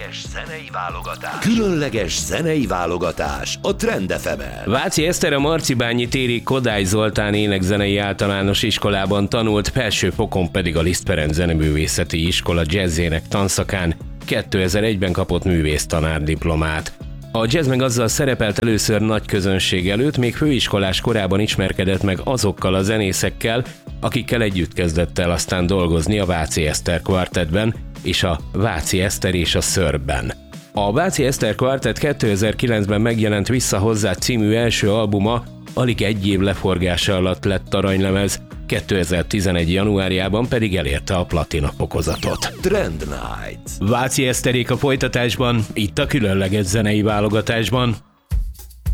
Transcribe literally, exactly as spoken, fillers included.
Különleges zenei válogatás. Különleges zenei válogatás a Trend ef emen. Váci Eszter a Marcibányi téri Kodály Zoltán énekzenei általános iskolában tanult, felső fokon pedig a Liszt Ferenc Zeneművészeti Iskola jazzének tanszakán kétezer-egyben kapott művésztanár diplomát. A jazz meg azzal szerepelt először nagy közönség előtt, még főiskolás korában ismerkedett meg azokkal a zenészekkel, akikkel együtt kezdett el aztán dolgozni a Váci Eszter Kvartettben és a Váci Eszter és a Szörb-ben. A Váci Eszter Kvartett kétezer-kilencben megjelent Vissza hozzá című első albuma alig egy év leforgása alatt lett aranylemez, kétezer-tizenegy januárjában pedig elérte a platina fokozatot. Trend Night. Váci Eszterék a folytatásban, itt a különleges zenei válogatásban.